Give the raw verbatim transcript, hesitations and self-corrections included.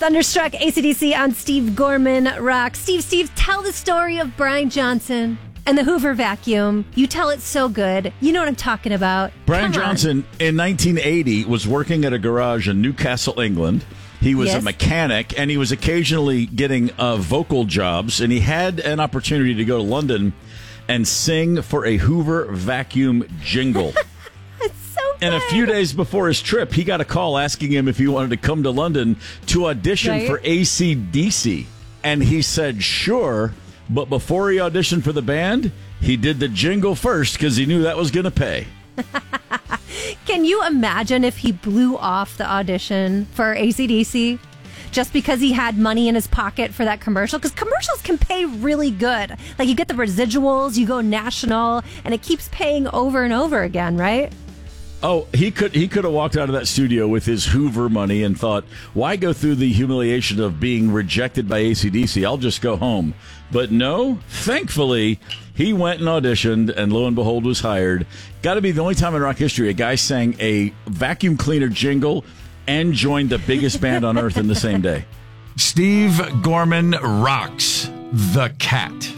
Thunderstruck, A C D C on Steve Gorman Rock. Steve, Steve, tell the story of Brian Johnson and the Hoover vacuum. You tell it so good. You know what I'm talking about. Brian Come Johnson, on. in nineteen eighty, was working at a garage in Newcastle, England. He was Yes. a mechanic, and he was occasionally getting uh, vocal jobs, and he had an opportunity to go to London and sing for a Hoover vacuum jingle. It's so good. And a few days before his trip, he got a call asking him if he wanted to come to London to audition Right. for A C D C. And he said, sure. But before he auditioned for the band, he did the jingle first because he knew that was going to pay. Can you imagine if he blew off the audition for A C D C just because he had money in his pocket for that commercial? Because commercials can pay really good. Like, you get the residuals, you go national, and it keeps paying over and over again, right? Oh, he could he could have walked out of that studio with his Hoover money and thought, why go through the humiliation of being rejected by A C D C? I'll just go home. But no, thankfully, he went and auditioned, and lo and behold, was hired. Got to be the only time in rock history a guy sang a vacuum cleaner jingle and joined the biggest band on earth in the same day. Steve Gorman rocks the cat.